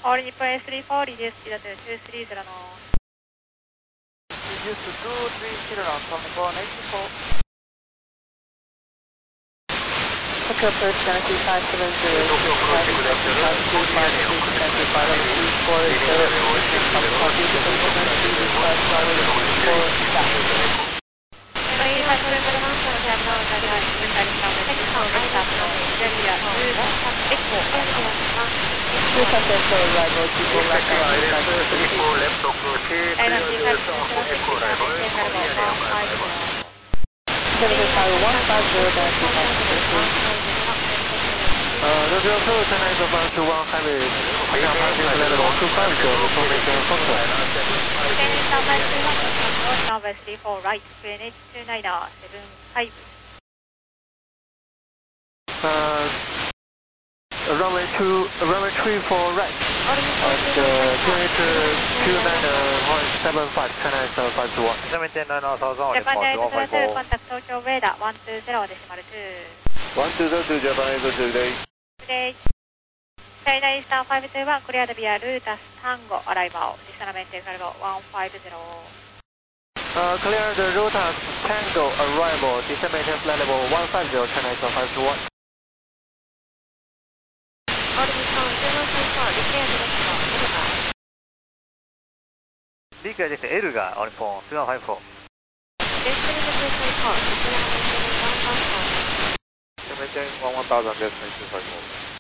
All Nippon A34 reduce speed to 230 knots. Reduce to 230 knots from Nippon A34. Tokyo approach Galaxy 570, Galaxy 525, Galaxy 524, arrival to Black Tokyo approach and ISO 521 highway, passing level 250, information control. Number 34 right, QNH 2975. Runway 34 right, and QNH 2975, China ISO 521. Maintain 9000 on Japan Nippon Air 202, 154. contact Tokyo radar 120.2. 120 Japan Air 2 today. Today, China Eastern 521, cleared via Lutas Tango arrival, descend maintain level 150. Clear the Rotas Tango arrival, descend maintain flight level 150, China ISO 521. 理解できて L が日本2154。 Maintain 11,000 destination 254.